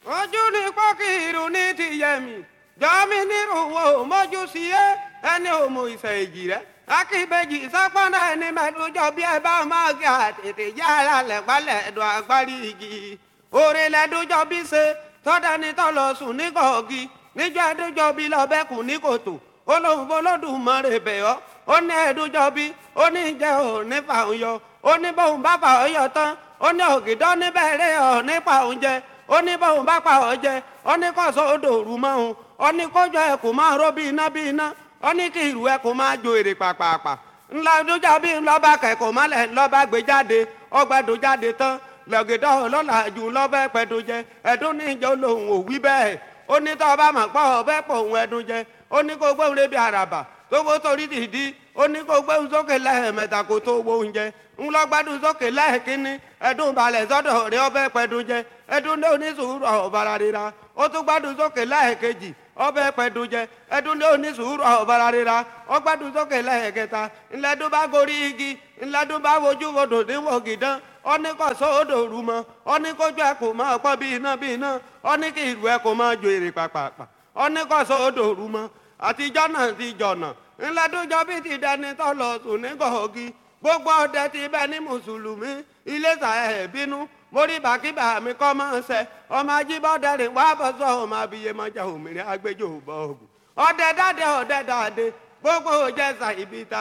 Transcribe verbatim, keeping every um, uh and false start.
ojú ni pọ́kìrù ní tìyẹ̀mí jọ́mí nírúwọ́ mọ́jú sí ẹ́ ẹni òmù ìfẹ́ èjì rẹ̀ akíbejì sápọ́nà ẹni mẹ́tòjọ́ bí ẹ bá máa gé àtètè yára lẹ̀pálẹ̀ ẹ̀dùn àgbárí igi òrè lẹ́dọ́jọ́ bí ṣe tọ́dá ni tọ́ lọ sùn ní kọ̀ọ̀gì níjọ́ ẹ̀dọ́jọ́ bí lọ́bẹ̀kùn ní kòtò olóhùn Olódùmarè bẹ̀ ọ́ ó ní ẹ̀dọ́jọ́ bí ó ní jẹ́ ò ní fàún yọ ó ní bóun bá fà ọ́ yọ tán ó ní ògìdọ́ níbẹ̀rẹ̀ ọ̀ nípa oúnjẹ ó ní bóun bá pa ọ́ jẹ ó ní kọ́sọ́ odò òru mọ́ òun ó ní kójọ ẹ̀kú máa ró bí iná bí iná ó ní kí ìrù ẹ̀kú máa jo èrè pàpàpà ńlá dújà bí ńlọ́ba kẹ̀kọ́ mọ́lẹ̀ ńlọ́ba gbé jáde ọgbẹ́dùn jáde tán lọ́gìdọ́ ọlọ́lá jù ńlọ́bẹ̀ pẹ̀dùn jẹ ẹ̀dùn ní ìjọ lòun ò wí bẹ́ẹ̀ ó ní tọ́ ọba mọ̀ pọ̀ ọbẹ̀ pọ̀ òun ẹ̀dùn jẹ ó ní kó gbóhùn lébi àràbà tó gbó torí dìdí ó ní kó gbóhùn sókè lẹ́ẹ̀mẹ́ta kó tó wo oúnjẹ ńlọgbádùn sókè lẹ́ẹ̀kínní ẹ̀dùn balẹ̀ sọ́dọ̀ rẹ̀ ọbẹ̀ pẹ̀dùn jẹ ẹ̀dùn ní onísùúrù ọ̀bàrà rira ó tún gbádùn sókè lẹ́ẹ̀kejì ọbẹ̀ pẹ̀dùn jẹ ẹ̀dùn ní onísùúrù ọ̀bàrà rira ó gbádùn sókè lẹ́ẹ̀kẹta ńlẹ́dùn bá gorí igi ńlẹ́dùn bá wojú wodò níwò gìdán ó ní kó sọ odò rú mọ́ ó ní kójú ẹ̀ kò máa pọ́ bí iná bí iná ó ní kí ìlú ẹ̀ kò máa jo èrè pàpàpà ó ní kó sọ odò rú mọ́ àtijọ́ náà ti jọ̀nà ńlẹ́dùnjọ́ bí ti dẹni tó lọ sùn ní gọ̀ọ́gì gbogbo ọdẹ ti bẹ ní mùsùlùmí Iléṣà ẹ̀ bínú mórí bàkíbà mi kọ́ máa ń sẹ ọmọ ajíbọ́dẹ rìn wá bọ́ sọ ọmọ abiyemọjà òmìnira agbẹjọ́ bọ́ọ̀gù ọdẹ dáadé ọdẹ dáadé gbogbo òjẹsà ibi ta.